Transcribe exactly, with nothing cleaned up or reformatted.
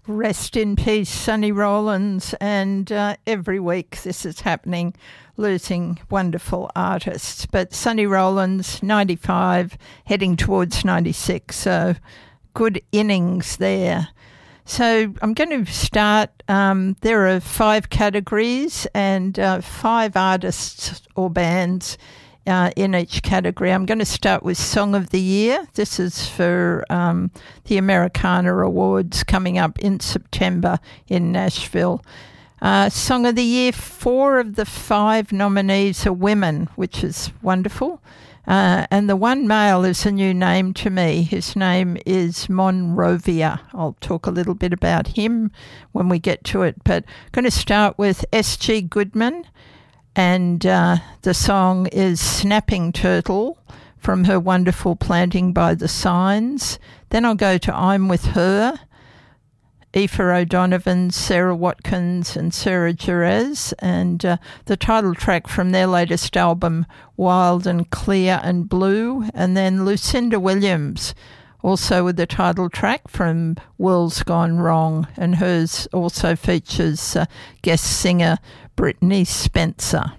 Rest in peace, Sonny Rollins. And uh, every week this is happening, losing wonderful artists. But Sonny Rollins, ninety-five, heading towards ninety-six. So good innings there. So I'm going to start. Um, there are five categories and uh, five artists or bands Uh, in each category. I'm going to start with Song of the Year. This is for um, the Americana Awards coming up in September in Nashville. Uh, Song of the Year, four of the five nominees are women, which is wonderful. Uh, and the one male is a new name to me. His name is Monrovia. I'll talk a little bit about him when we get to it. But I'm going to start with S G Goodman. And uh, the song is Snapping Turtle from her wonderful Planting by the Signs. Then I'll go to I'm With Her, Aoife O'Donovan, Sarah Watkins and Sarah Jerez, and uh, the title track from their latest album, Wild and Clear and Blue. And then Lucinda Williams, also with the title track from World's Gone Wrong, and hers also features uh, guest singer Brittany Spencer.